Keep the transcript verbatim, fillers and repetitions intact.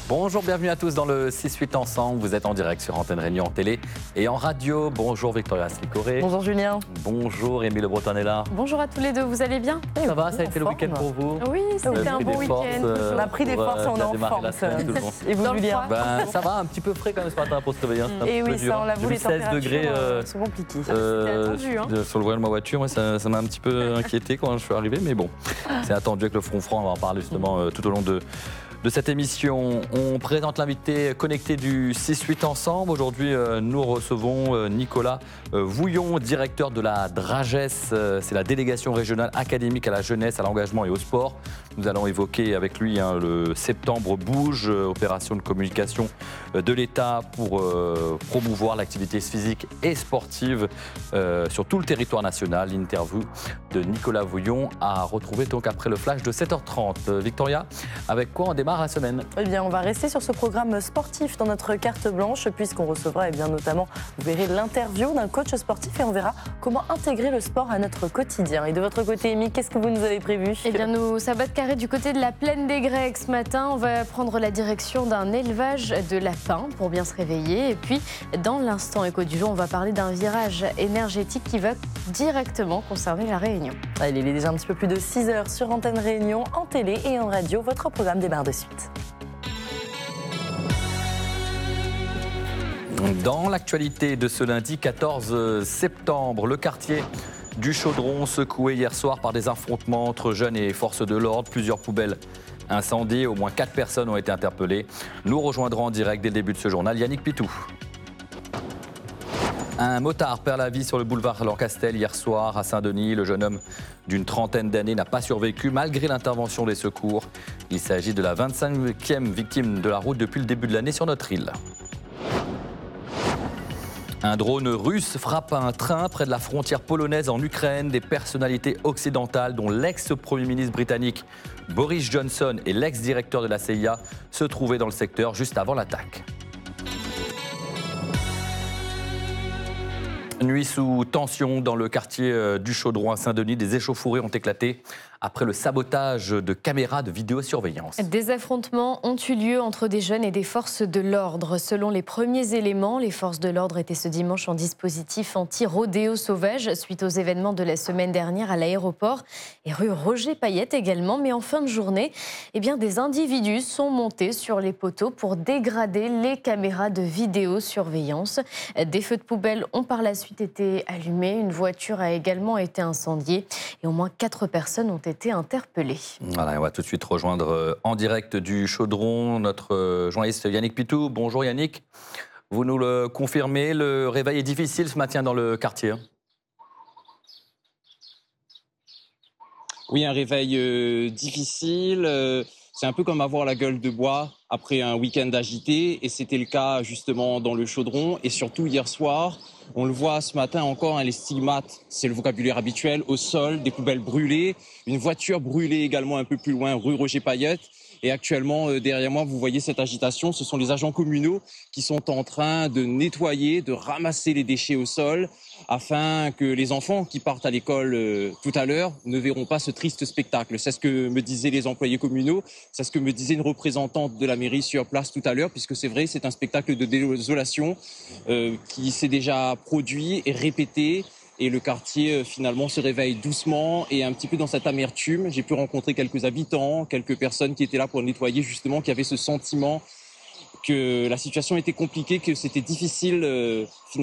Bonjour, bienvenue à tous dans le six huit ensemble. Vous êtes en direct sur Antenne Réunion en télé et en radio. Bonjour Victoria Slicoré. Bonjour Julien. Bonjour Émile Le Breton est là. Bonjour à tous les deux, vous allez bien? Ça va, ça a été le week-end pour vous? Oui, c'était un bon week-end. On a pris des forces et on est en forme. Et vous Julien? Ben, ça va, un petit peu frais quand même ce matin pour se réveiller. Hein, et oui, ça on l'avoue, les seize degrés euh, sont compliqués. Euh, attendu, hein. Sur le volant de ma voiture, ouais, ça m'a un petit peu inquiété quand je suis arrivé, mais bon, c'est attendu avec le front franc, on va en parler justement euh, tout au long de... de cette émission. On présente l'invité connecté du six huit ensemble. Aujourd'hui, euh, nous recevons euh, Nicolas euh, Vouillon, directeur de la DRAGES. Euh, c'est la délégation régionale académique à la jeunesse, à l'engagement et au sport. Nous allons évoquer avec lui hein, le Septembre Bouge, euh, opération de communication euh, de l'État pour euh, promouvoir l'activité physique et sportive euh, sur tout le territoire national. L'interview de Nicolas Vouillon à retrouver donc après le flash de sept heures trente. Euh, Victoria, avec quoi on démarre la semaine? Eh bien, on va rester sur ce programme sportif dans notre carte blanche, puisqu'on recevra eh bien, notamment, vous verrez, l'interview d'un coach sportif et on verra comment intégrer le sport à notre quotidien. Et de votre côté, Amy, qu'est-ce que vous nous avez prévu? Eh bien, nous, ça bat de carré du côté de la plaine des Grecs ce matin. On va prendre la direction d'un élevage de lapins pour bien se réveiller. Et puis, dans l'instant éco du jour, on va parler d'un virage énergétique qui va directement concerner la Réunion. Allez, il est déjà un petit peu plus de six heures sur Antenne Réunion, en télé et en radio. Votre programme démarre de suite. Dans l'actualité de ce lundi quatorze septembre, le quartier du Chaudron secoué hier soir par des affrontements entre jeunes et forces de l'ordre. Plusieurs poubelles incendiées, au moins quatre personnes ont été interpellées. Nous rejoindrons en direct dès le début de ce journal Yannick Pitou. Un motard perd la vie sur le boulevard Lancastel hier soir à Saint-Denis. Le jeune homme d'une trentaine d'années n'a pas survécu malgré l'intervention des secours. Il s'agit de la vingt-cinquième victime de la route depuis le début de l'année sur notre île. Un drone russe frappe un train près de la frontière polonaise en Ukraine. Des personnalités occidentales, dont l'ex-premier ministre britannique Boris Johnson et l'ex-directeur de la C I A, se trouvaient dans le secteur juste avant l'attaque. Nuit sous tension dans le quartier du Chaudron à Saint-Denis. Des échauffourées ont éclaté après le sabotage de caméras de vidéosurveillance. Des affrontements ont eu lieu entre des jeunes et des forces de l'ordre. Selon les premiers éléments, les forces de l'ordre étaient ce dimanche en dispositif anti-rodéo sauvage suite aux événements de la semaine dernière à l'aéroport et rue Roger Payette également. Mais en fin de journée, eh bien, des individus sont montés sur les poteaux pour dégrader les caméras de vidéosurveillance. Des feux de poubelle ont par la suite été allumés. Une voiture a également été incendiée et au moins quatre personnes ont été interpellés. Voilà, on va tout de suite rejoindre en direct du Chaudron notre journaliste Yannick Pitou. Bonjour Yannick, vous nous le confirmez, le réveil est difficile ce matin dans le quartier? Oui, un réveil euh, difficile. Euh, c'est un peu comme avoir la gueule de bois après un week-end agité, et c'était le cas justement dans le Chaudron, et surtout hier soir. On le voit ce matin encore, hein, les stigmates, c'est le vocabulaire habituel, au sol, des poubelles brûlées, une voiture brûlée également un peu plus loin, rue Roger Payette. Et actuellement, euh, derrière moi, vous voyez cette agitation, ce sont les agents communaux qui sont en train de nettoyer, de ramasser les déchets au sol, afin que les enfants qui partent à l'école euh, tout à l'heure ne verront pas ce triste spectacle. C'est ce que me disaient les employés communaux, c'est ce que me disait une représentante de la mairie sur place tout à l'heure, puisque c'est vrai, c'est un spectacle de désolation euh, qui s'est déjà produit et répété. Et le quartier, finalement, se réveille doucement et un petit peu dans cette amertume. J'ai pu rencontrer quelques habitants, quelques personnes qui étaient là pour nettoyer, justement, qui avaient ce sentiment que la situation était compliquée, que c'était difficile, euh, finalement.